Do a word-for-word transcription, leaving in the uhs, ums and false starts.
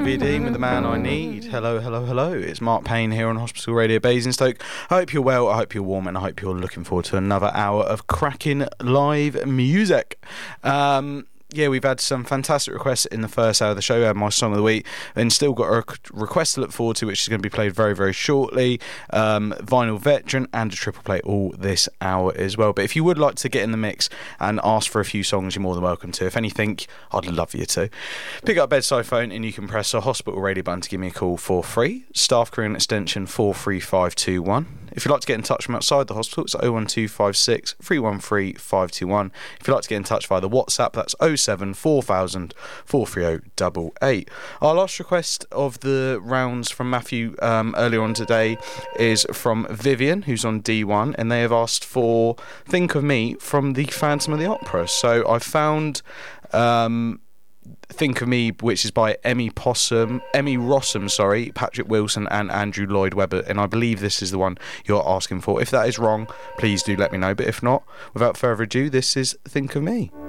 Olivia Dean with The Man I Need. Hello, hello, hello. It's Mark Payne here on Hospital Radio Basingstoke. I hope you're well, I hope you're warm, and I hope you're looking forward to another hour of cracking live music. Um... Yeah, we've had some fantastic requests in the first hour of the show. We had my song of the week, and still got a request to look forward to, which is going to be played very, very shortly. Um, Vinyl Veteran and a triple play all this hour as well. But if you would like to get in the mix and ask for a few songs, you're more than welcome to. If anything, I'd love you to. Pick up a bedside phone and you can press a hospital radio button to give me a call for free. Staff career and extension four three five two one. If you'd like to get in touch from outside the hospital, it's oh one two five six, three one three, five two one. If you'd like to get in touch via the WhatsApp, that's oh seven four thousand, four three oh eight eight. Our last request of the rounds from Matthew um, earlier on today is from Vivian, who's on D one, and they have asked for Think of Me from the Phantom of the Opera. So I found... Um, Think of Me, which is by Emmy Possum, Emmy Rossum, sorry, Patrick Wilson and Andrew Lloyd Webber, and I believe this is the one you're asking for. If that is wrong, please do let me know, but if not, without further ado, this is Think of Me.